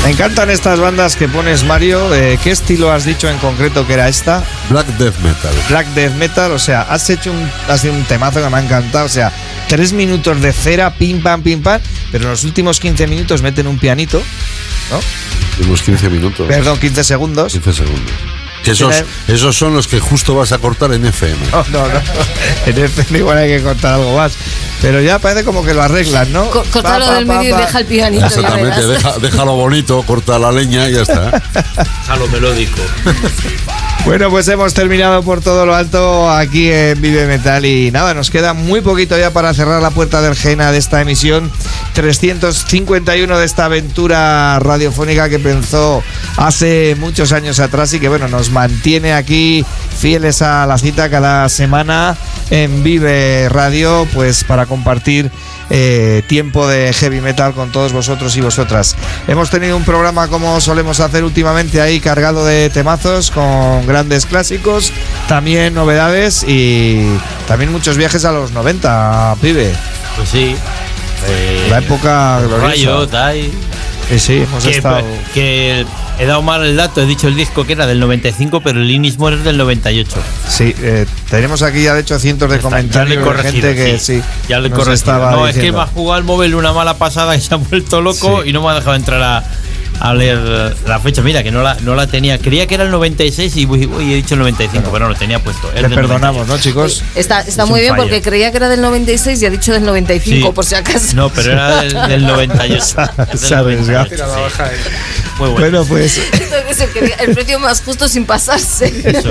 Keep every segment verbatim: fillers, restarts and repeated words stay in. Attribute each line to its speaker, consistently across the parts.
Speaker 1: Me encantan estas bandas que pones, Mario. Eh, ¿Qué estilo has dicho en concreto que era esta?
Speaker 2: Black Death Metal.
Speaker 1: Black Death Metal, o sea, has hecho un, has sido un temazo que me ha encantado. O sea, tres minutos de cera, pim pam, pim pam, pero en los últimos quince minutos meten un pianito, ¿no?
Speaker 2: Unos quince minutos.
Speaker 1: Perdón, quince segundos.
Speaker 2: quince segundos. Que esos, esos son los que justo vas a cortar en F M.
Speaker 1: No, no, no. En F M igual hay que cortar algo más. Pero ya parece como que lo arreglan, ¿no?
Speaker 3: Co- Córtalo del medio y deja el pianito.
Speaker 2: Exactamente, deja, déjalo bonito, corta la leña y ya está.
Speaker 4: Déjalo melódico.
Speaker 1: Bueno, pues hemos terminado por todo lo alto aquí en Vive Metal y nada, nos queda muy poquito ya para cerrar la puerta del Gena de esta emisión trescientos cincuenta y uno de esta aventura radiofónica que pensó hace muchos años atrás y que bueno, nos mantiene aquí fieles a la cita cada semana en Vive Radio, pues para compartir Eh, tiempo de heavy metal con todos vosotros y vosotras. Hemos tenido un programa como solemos hacer últimamente ahí cargado de temazos con grandes clásicos, también novedades y también muchos viajes a los noventa, pibe.
Speaker 4: Pues sí. Eh,
Speaker 1: la época gloriosa.
Speaker 4: Riot, hay.
Speaker 1: Sí, sí, hemos
Speaker 4: que,
Speaker 1: estado.
Speaker 4: Que he dado mal el dato, he dicho el disco que era del noventa y cinco, pero el Inismor es del noventa y ocho.
Speaker 1: Sí, eh, tenemos aquí ya de hecho cientos de
Speaker 4: Está,
Speaker 1: comentarios de gente que sí.
Speaker 4: sí ya le he
Speaker 1: nos
Speaker 4: corregido.
Speaker 1: estaba
Speaker 4: No,
Speaker 1: diciendo.
Speaker 4: es que me ha jugado el móvil una mala pasada y se ha vuelto loco
Speaker 1: Sí.
Speaker 4: y no me ha dejado entrar a, a leer la fecha. Mira, que no la, no la tenía. Creía que era el noventa y seis y uy, uy, he dicho el noventa y cinco, pero no lo tenía puesto.
Speaker 1: Le perdonamos, ¿no, chicos?
Speaker 3: Está, está
Speaker 4: Es
Speaker 3: muy
Speaker 4: un
Speaker 3: bien
Speaker 4: fallo.
Speaker 3: porque creía que era del noventa y seis y ha dicho del noventa y cinco,
Speaker 4: Sí.
Speaker 3: por si acaso.
Speaker 4: No, pero era del, del noventa y ocho.
Speaker 1: Se ha arriesgado.
Speaker 4: Sí. Muy bueno.
Speaker 1: Bueno, pues
Speaker 3: Esto que se quería- el precio más justo sin pasarse.
Speaker 4: Eso.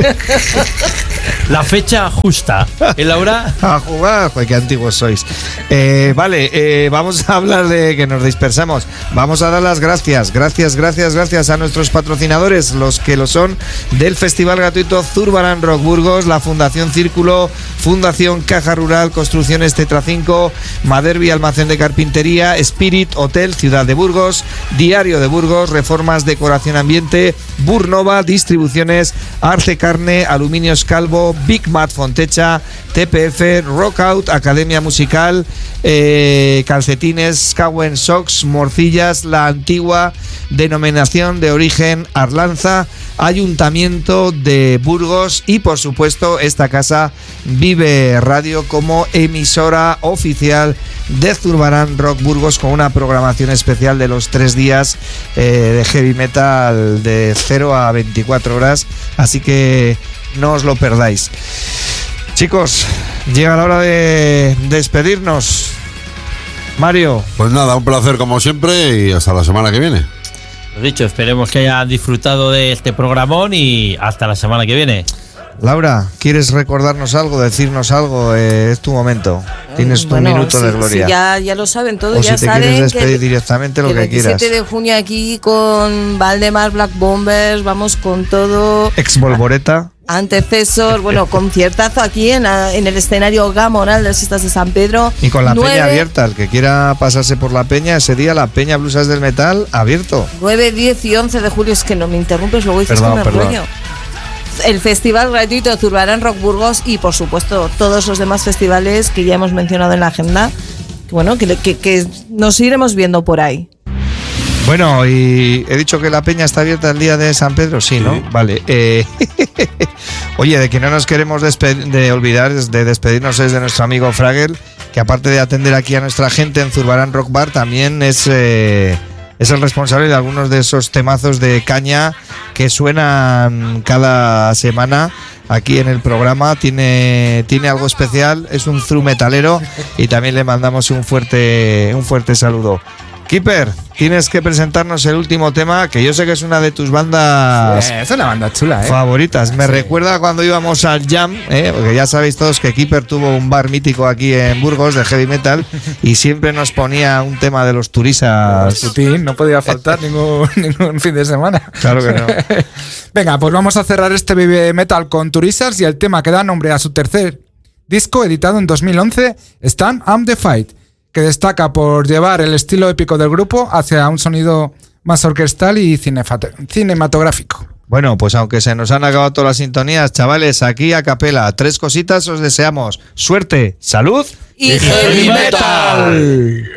Speaker 4: La fecha justa. ¿Eh, Laura?
Speaker 1: a jugar, joder, qué antiguos sois. Eh, vale, eh, vamos a hablar de que nos dispersamos. Vamos a dar las gracias, gracias, gracias, gracias a nuestros patrocinadores, los que lo son del Festival Gratuito Zurbarán Rock Burgos, la Fundación Círculo, Fundación Caja Rural, Construcciones Tetra cinco, Maderbi Almacén de Carpintería, Spirit Hotel Ciudad de Burgos, Diario de Burgos, Reformas Decoración Ambiente, Burnova Distribuciones, Arce Carne, Aluminios Calvo, Big Mat Fontecha, T P F, Rockout, Academia Musical, eh, Calcetines, Cowen Socks, Morcillas, La Antigua, Denominación de Origen Arlanza, Ayuntamiento de Burgos y por supuesto esta casa Vive Radio como emisora oficial de Zurbarán Rock Burgos con una programación especial de los tres días eh, de heavy metal de cero a veinticuatro horas, así que no os lo perdáis. Chicos, llega la hora de despedirnos. Mario.
Speaker 2: Pues nada, un placer como siempre y hasta la semana que viene.
Speaker 4: Lo dicho, esperemos que hayan disfrutado de este programón y hasta la semana que viene.
Speaker 1: Laura, ¿quieres recordarnos algo, decirnos algo? Eh, es tu momento. Tienes tu
Speaker 3: Bueno,
Speaker 1: minuto
Speaker 3: sí,
Speaker 1: de gloria.
Speaker 3: sí, ya, ya lo saben todos,
Speaker 1: o
Speaker 3: ya
Speaker 1: si te
Speaker 3: saben
Speaker 1: quieres despedir
Speaker 3: que,
Speaker 1: directamente, lo
Speaker 3: que
Speaker 1: que
Speaker 3: el
Speaker 1: quieras.
Speaker 3: veintisiete de junio aquí con Valdemar Black Bombers, vamos con todo.
Speaker 1: Ex Volvoreta.
Speaker 3: Antecesor, bueno, conciertazo aquí en, la- en el escenario Gamonal de las Fiestas de San Pedro.
Speaker 1: Y con la
Speaker 3: Nueve-
Speaker 1: peña abierta. El que quiera pasarse por la peña, ese día la peña Blusas del Metal abierto.
Speaker 3: nueve, diez y once de julio, es que no me interrumpes, luego dices
Speaker 1: Perdón,
Speaker 3: que me
Speaker 1: perdón.
Speaker 3: rollo. El Festival Gratuito Zurbarán Rock Burgos y por supuesto todos los demás festivales que ya hemos mencionado en la agenda. Bueno, que, que, que nos iremos viendo por ahí.
Speaker 1: Bueno, y he dicho que la peña está abierta el día de San Pedro, sí, ¿no?
Speaker 2: Sí.
Speaker 1: Vale. Eh, oye, de que no nos queremos despe- de olvidar es de despedirnos es de nuestro amigo Fragel, que aparte de atender aquí a nuestra gente en Zurbarán Rock Bar, también es, eh, es el responsable de algunos de esos temazos de caña que suenan cada semana aquí en el programa. Tiene, tiene algo especial, es un thru metalero y también le mandamos un fuerte, un fuerte saludo. Keeper, tienes que presentarnos el último tema, que yo sé que es una de tus bandas
Speaker 5: Eh, es una banda chula, ¿eh?
Speaker 1: favoritas. Me
Speaker 5: Sí.
Speaker 1: recuerda cuando íbamos al Jam, ¿eh? Porque ya sabéis todos que Keeper tuvo un bar mítico aquí en Burgos de heavy metal y siempre nos ponía un tema de los turistas.
Speaker 5: Putin, no podía faltar ningún, ningún fin de semana.
Speaker 1: Claro que no.
Speaker 5: Venga, pues vamos a cerrar este Vive Metal con Turisas y el tema que da nombre a su tercer disco, editado en dos mil once, Stand Up the Fight, que destaca por llevar el estilo épico del grupo hacia un sonido más orquestal y cinefato- cinematográfico.
Speaker 1: Bueno, pues aunque se nos han acabado todas las sintonías, chavales, aquí a capela, tres cositas os deseamos. Suerte, salud
Speaker 3: Y heavy metal.